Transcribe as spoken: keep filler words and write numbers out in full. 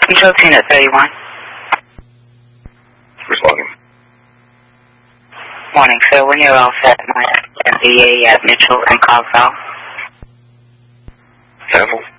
Control scene at thirty-one. Responding. Morning, sir. When you're all set, my M D A at Mitchell and Caldwell. Careful.